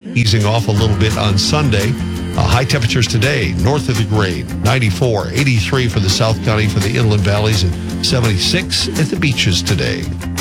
easing off a little bit on Sunday. High temperatures today, north of the grade, 94, 83 for the South County, for the inland valleys, and 76 at the beaches today.